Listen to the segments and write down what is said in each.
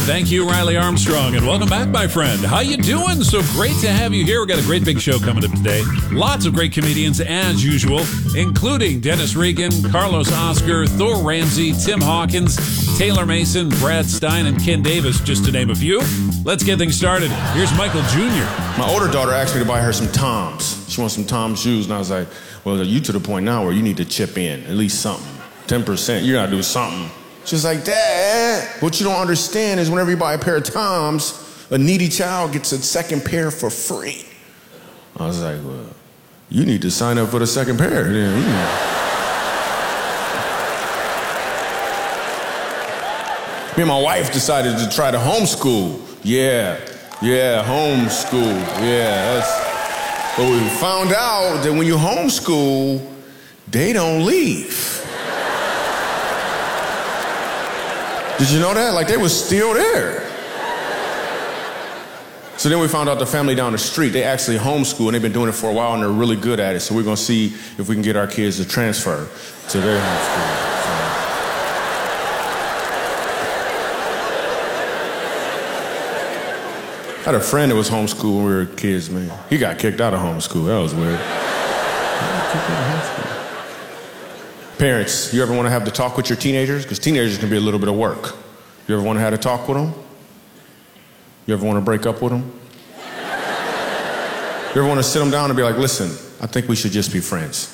Thank you, Riley Armstrong, and welcome back, my friend. How you doing? So great to have you here. We've got a great big show coming up today. Lots of great comedians, as usual, including Dennis Regan, Carlos Oscar, Thor Ramsey, Tim Hawkins, Taylor Mason, Brad Stein, and Ken Davis, just to name a few. Let's get things started. Here's Michael Jr. My older daughter asked me to buy her some Toms. She wants some Toms shoes, and I was like, well, you to the point now where you need to chip in, at least something. 10%, you gotta do something. She's like, Dad, what you don't understand is whenever you buy a pair of Toms, a needy child gets a second pair for free. I was like, well, you need to sign up for the second pair. Me and my wife decided to try to homeschool. Yeah, homeschool. But we found out that when you homeschool, they don't leave. Did you know that? Like, they were still there. So then we found out the family down the street, they actually homeschool, and they've been doing it for a while, and they're really good at it. So we're going to see if we can get our kids to transfer to their homeschool. I had a friend that was homeschooled when we were kids, man. He got kicked out of homeschool. That was weird. Parents, you ever want to have to talk with your teenagers? Because teenagers can be a little bit of work. You ever want to have to talk with them? You ever want to break up with them? You ever want to sit them down and be like, listen, I think we should just be friends.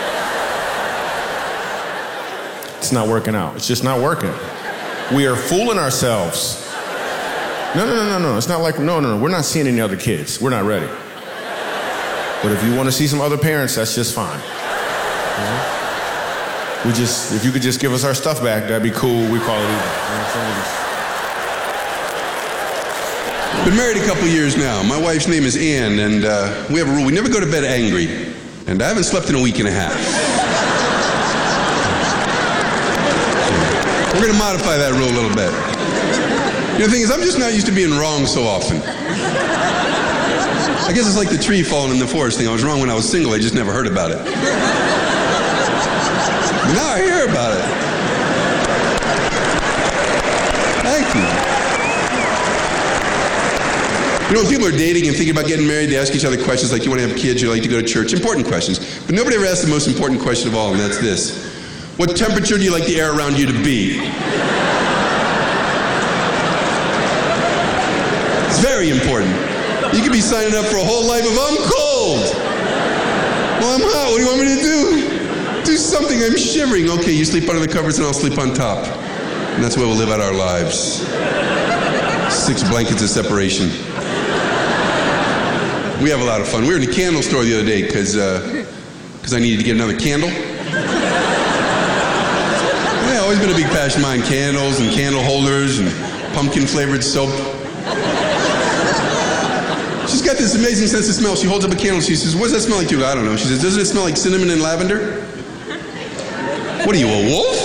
It's not working out. It's just not working. We are fooling ourselves. No. It's not like, no. We're not seeing any other kids. We're not ready. But if you want to see some other parents, that's just fine. Mm-hmm. If you could just give us our stuff back, that'd be cool. We call it even. Been married a couple years now. My wife's name is Ann, and we have a rule. We never go to bed angry. And I haven't slept in a week and a half. We're going to modify that rule a little bit. You know, the thing is, I'm just not used to being wrong so often. I guess it's like the tree falling in the forest thing. I was wrong when I was single. I just never heard about it. Now I hear about it. Thank you. You know, when people are dating and thinking about getting married, they ask each other questions like, you want to have kids, you like to go to church, important questions. But nobody ever asks the most important question of all, and that's this. What temperature do you like the air around you to be? It's very important. You could be signing up for a whole life of, I'm cold. Well, I'm hot, what do you want me to do? Do something, I'm shivering. Okay, you sleep under the covers and I'll sleep on top. And that's where we'll live out our lives. 6 blankets of separation. We have a lot of fun. We were in a candle store the other day because I needed to get another candle. Yeah, always been a big passion of mine, candles and candle holders and pumpkin-flavored soap. She's got this amazing sense of smell. She holds up a candle. She says, what does that smell like to you? I don't know. She says, doesn't it smell like cinnamon and lavender? What are you, a wolf?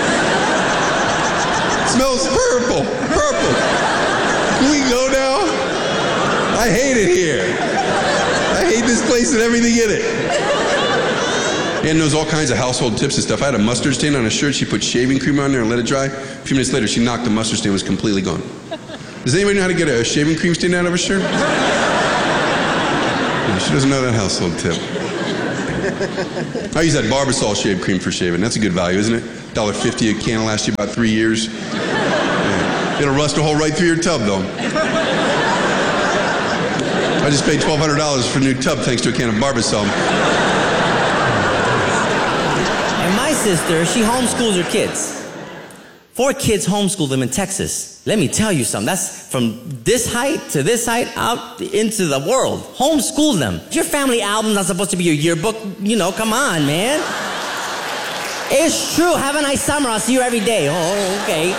It smells purple. Purple. Can we go now? I hate it here. I hate this place and everything in it. Ann knows all kinds of household tips and stuff. I had a mustard stain on a shirt. She put shaving cream on there and let it dry. A few minutes later, she knocked the mustard stain. It was completely gone. Does anybody know how to get a shaving cream stain out of a shirt? Yeah, she doesn't know that household tip. I use that Barbasol shave cream for shaving. That's a good value, isn't it? $1.50 a can will last you about 3 years. Yeah. It'll rust a hole right through your tub, though. I just paid $1,200 for a new tub thanks to a can of Barbasol. And my sister, she homeschools her kids. 4 kids homeschool them in Texas. Let me tell you something. That's from this height to this height out into the world. Homeschool them. Your family album's not supposed to be your yearbook. You know, come on, man. It's true. Have a nice summer. I'll see you every day. Oh, okay.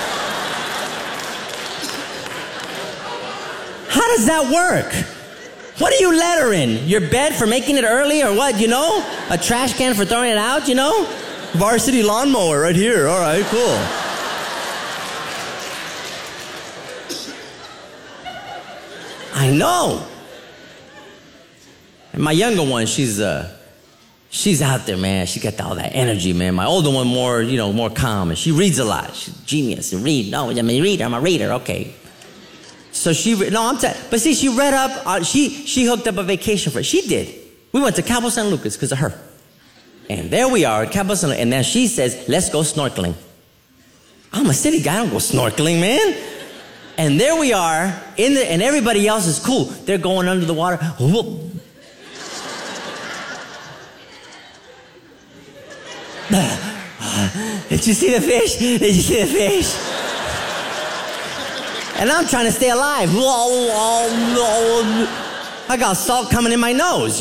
How does that work? What do you let her in? Your bed for making it early or what, you know? A trash can for throwing it out, you know? Varsity lawnmower right here. All right, cool. I know. And my younger one, she's She's out there, man. She got all that energy, man. My older one more, more calm. And she reads a lot. She's a genius. And read. No, I'm a reader. Okay. So but see, she read up. She hooked up a vacation for it. She did. We went to Cabo San Lucas because of her. And there we are at Cabo San Lucas. And now she says, let's go snorkeling. I'm a city guy. I don't go snorkeling, man. And there we are, and everybody else is cool. They're going under the water. Whoop. Did you see the fish? Did you see the fish? And I'm trying to stay alive. I got salt coming in my nose,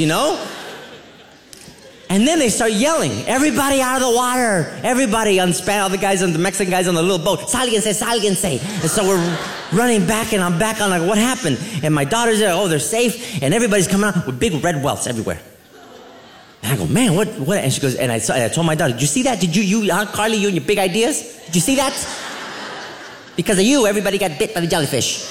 And then they start yelling, everybody out of the water. Everybody on all the guys, the Mexican guys on the little boat. Sálganse. And so we're running back, and I'm back on like, what happened? And my daughter's there, they're safe. And everybody's coming out with big red welts everywhere. And I go, man, what? And she goes, and I told my daughter, did you see that? Did you, Carly, you and your big ideas? Did you see that? Because of you, everybody got bit by the jellyfish.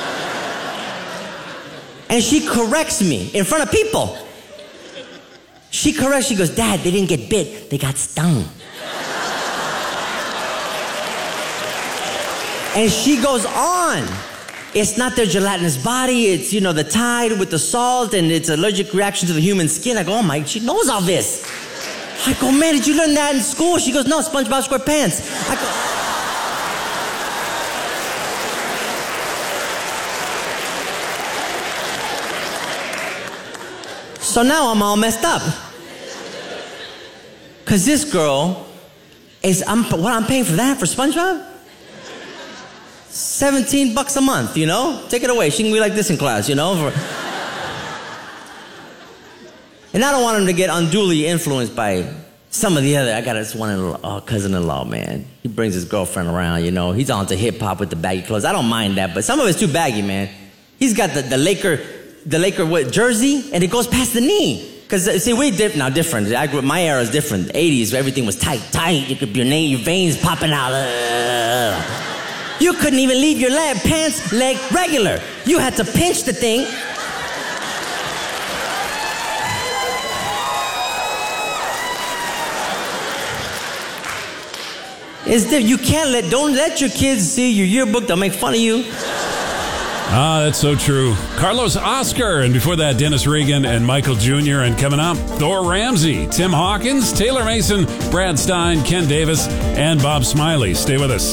And she corrects me in front of people. She goes, Dad, they didn't get bit, they got stung. And she goes on. It's not their gelatinous body, it's, the tide with the salt, and it's allergic reaction to the human skin. I go, oh my, she knows all this. I go, man, did you learn that in school? She goes, no, SpongeBob SquarePants. I go, so now I'm all messed up. Because this girl what I'm paying for that, for SpongeBob? $17 a month, Take it away. She can be like this in class, And I don't want him to get unduly influenced by some of the other. I got this one cousin-in-law, man. He brings his girlfriend around, He's on to hip-hop with the baggy clothes. I don't mind that, but some of it's too baggy, man. He's got the Laker jersey, and it goes past the knee. Because, see, different. I grew up, my era is different. 80s, everything was tight. You could, your veins popping out. You couldn't even leave your pants leg regular. You had to pinch the thing. Don't let your kids see your yearbook. They'll make fun of you. That's so true. Carlos Oscar, and before that, Dennis Regan and Michael Jr. And coming up, Thor Ramsey, Tim Hawkins, Taylor Mason, Brad Stein, Ken Davis, and Bob Smiley. Stay with us.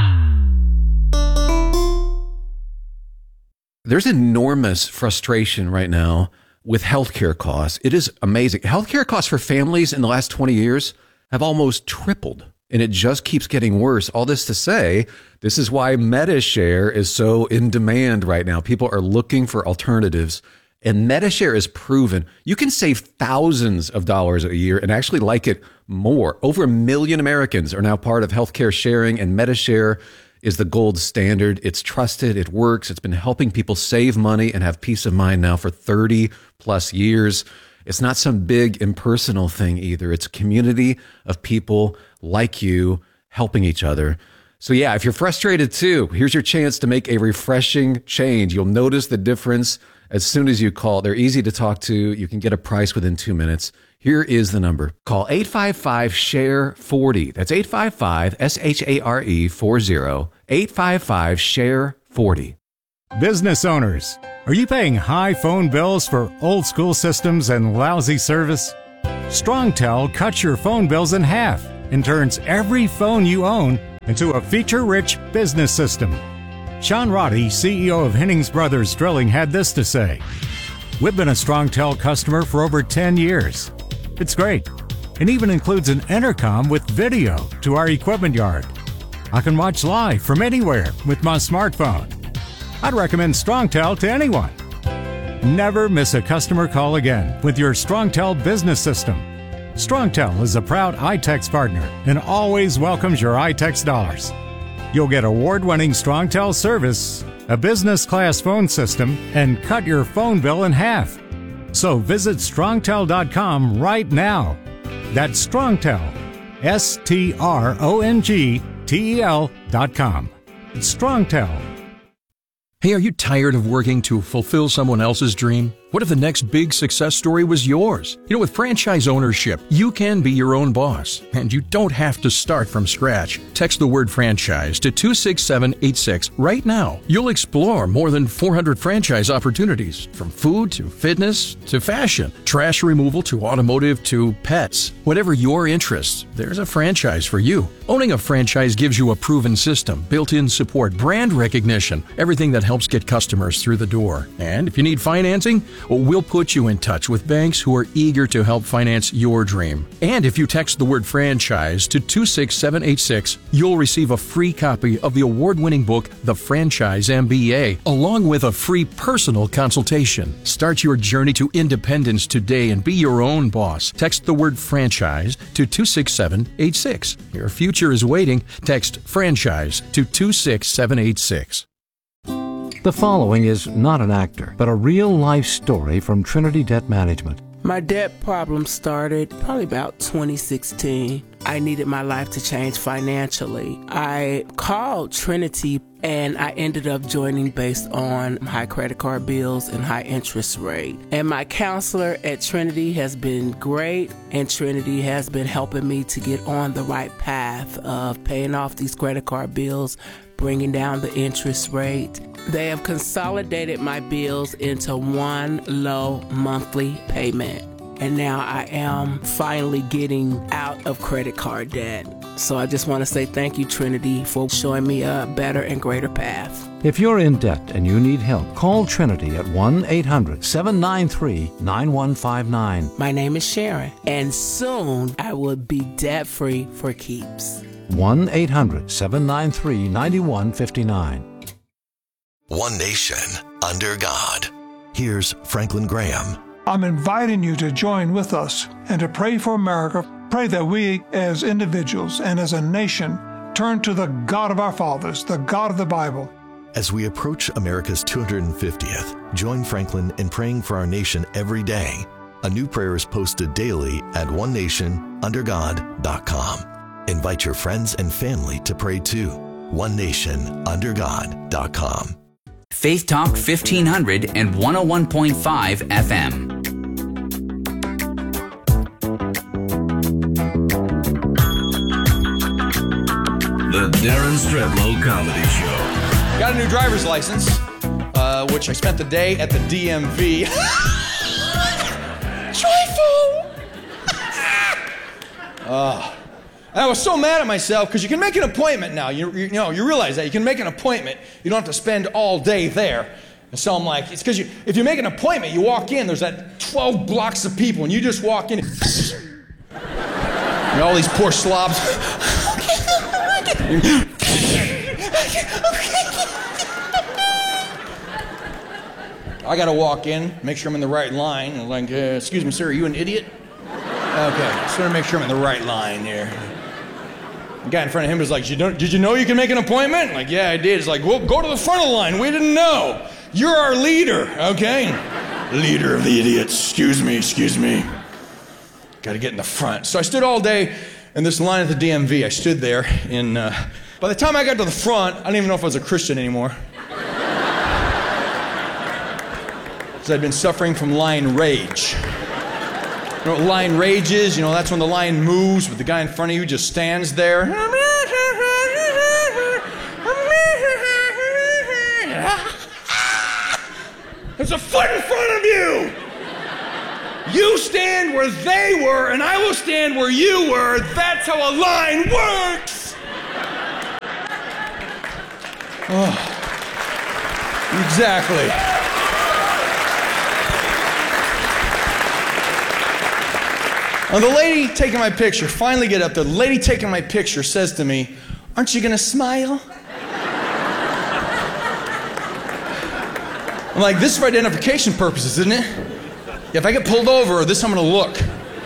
There's enormous frustration right now with healthcare costs. It is amazing. Healthcare costs for families in the last 20 years have almost tripled. And it just keeps getting worse. All this to say, this is why MediShare is so in demand right now. People are looking for alternatives. And MediShare is proven you can save thousands of dollars a year and actually like it more. Over 1 million Americans are now part of healthcare sharing, and MediShare is the gold standard. It's trusted. It works. It's been helping people save money and have peace of mind now for 30 plus years. It's not some big impersonal thing either. It's a community of people like you helping each other. So yeah, if you're frustrated too, here's your chance to make a refreshing change. You'll notice the difference as soon as you call. They're easy to talk to. You can get a price within 2 minutes. Here is the number. Call 855-SHARE-40. That's 855-SHARE-40. 855-SHARE-40. Business owners, are you paying high phone bills for old school systems and lousy service? StrongTel cuts your phone bills in half and turns every phone you own into a feature-rich business system. Sean Roddy, CEO of Hennings Brothers Drilling, had this to say: "We've been a StrongTel customer for over 10 years. It's great. It even includes an intercom with video to our equipment yard. I can watch live from anywhere with my smartphone. I'd recommend StrongTel to anyone. Never miss a customer call again with your StrongTel business system. StrongTel is a proud iTex partner and always welcomes your iTex dollars. You'll get award-winning StrongTel service, a business-class phone system, and cut your phone bill in half. So visit StrongTel.com right now. That's StrongTel, StrongTel.com. It's StrongTel. Hey, are you tired of working to fulfill someone else's dream? What if the next big success story was yours? You know, with franchise ownership, you can be your own boss, and you don't have to start from scratch. Text the word franchise to 26786 right now. You'll explore more than 400 franchise opportunities, from food to fitness to fashion, trash removal to automotive to pets. Whatever your interests, there's a franchise for you. Owning a franchise gives you a proven system, built-in support, brand recognition, everything that helps get customers through the door. And if you need financing, well, we'll put you in touch with banks who are eager to help finance your dream. And if you text the word franchise to 26786, you'll receive a free copy of the award-winning book, The Franchise MBA, along with a free personal consultation. Start your journey to independence today and be your own boss. Text the word franchise to 26786. Your future is waiting. Text franchise to 26786. The following is not an actor, but a real-life story from Trinity Debt Management. My debt problem started probably about 2016. I needed my life to change financially. I called Trinity and I ended up joining based on high credit card bills and high interest rate. And my counselor at Trinity has been great, and Trinity has been helping me to get on the right path of paying off these credit card bills, bringing down the interest rate. They have consolidated my bills into one low monthly payment. And now I am finally getting out of credit card debt. So I just want to say thank you, Trinity, for showing me a better and greater path. If you're in debt and you need help, call Trinity at 1-800-793-9159. My name is Sharon, and soon I will be debt-free for keeps. 1-800-793-9159. One Nation Under God. Here's Franklin Graham. I'm inviting you to join with us and to pray for America. Pray that we as individuals and as a nation turn to the God of our fathers, the God of the Bible. As we approach America's 250th, join Franklin in praying for our nation every day. A new prayer is posted daily at onenationundergod.com. Invite your friends and family to pray too. onenationundergod.com. Faith Talk 1500 and 101.5 FM. The Darren Stredlow Comedy Show. Got a new driver's license, which I spent the day at the DMV. Joyful! I was so mad at myself because you can make an appointment now. You realize that you can make an appointment. You don't have to spend all day there. And so I'm like, it's because if you make an appointment, you walk in, there's that 12 blocks of people, and you just walk in, and all these poor slobs. I gotta walk in, make sure I'm in the right line. And like, excuse me, sir, are you an idiot? Okay, just want to make sure I'm in the right line here. The guy in front of him was like, did you know you can make an appointment? I'm like, yeah, I did. It's like, well, go to the front of the line. We didn't know. You're our leader, okay? Leader of the idiots. Excuse me. Got to get in the front. So I stood all day in this line at the DMV. I stood there, and by the time I got to the front, I didn't even know if I was a Christian anymore. Because I'd been suffering from line rage. You know what line rage is? You know, that's when the line moves, but the guy in front of you just stands there. There's a foot in front of you! You stand where they were, and I will stand where you were. That's how a line works! Oh, exactly. Now, the lady taking my picture, finally get up there, the lady taking my picture says to me, aren't you gonna smile? I'm like, this is for identification purposes, isn't it? Yeah, if I get pulled over, this is how I'm gonna look.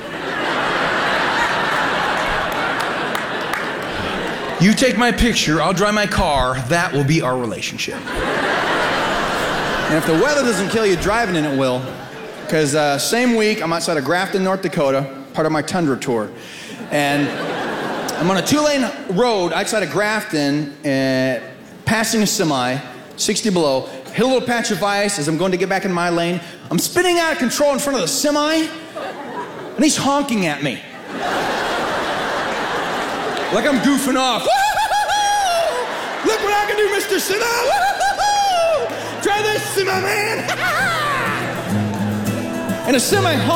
You take my picture, I'll drive my car, that will be our relationship. And if the weather doesn't kill you driving in, it will. Because same week, I'm outside of Grafton, North Dakota, part of my Tundra tour. And I'm on a 2-lane road outside of Grafton, passing a semi, 60 below, hit a little patch of ice as I'm going to get back in my lane. I'm spinning out of control in front of the semi, and he's honking at me. Like I'm goofing off. Look what I can do, Mr. Semi. Try this, Semi man. And a semi